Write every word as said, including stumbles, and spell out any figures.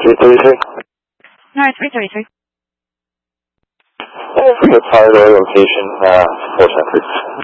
three thirty-three? No, three thirty-three. And if we get prior orientation, uh, four cent, please.